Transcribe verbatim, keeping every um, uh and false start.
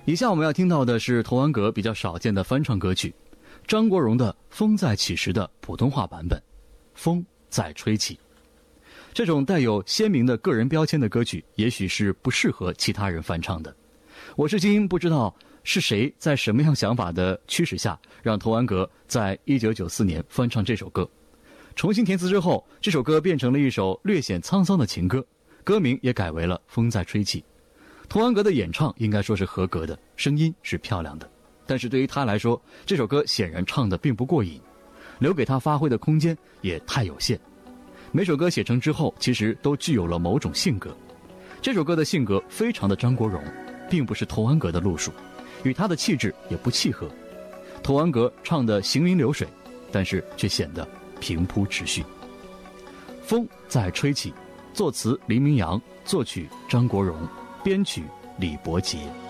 以下我们要听到的是童安格比较少见的翻唱歌曲，张国荣的《风再起时》的普通话版本，风再吹起。这种带有鲜明的个人标签的歌曲，也许是不适合其他人翻唱的。我至今不知道是谁在什么样想法的驱使下，让童安格在一九九四年翻唱这首歌。重新填词之后，这首歌变成了一首略显沧桑的情歌，歌名也改为了《风再吹起》。童安格的演唱应该说是合格的，声音是漂亮的，但是对于他来说，这首歌显然唱得并不过瘾，留给他发挥的空间也太有限。每首歌写成之后，其实都具有了某种性格，这首歌的性格非常的张国荣，并不是童安格的路数，与他的气质也不契合。童安格唱得行云流水，但是却显得平铺直叙。风再吹起，作词林明阳，作曲张国荣，编曲李伯杰。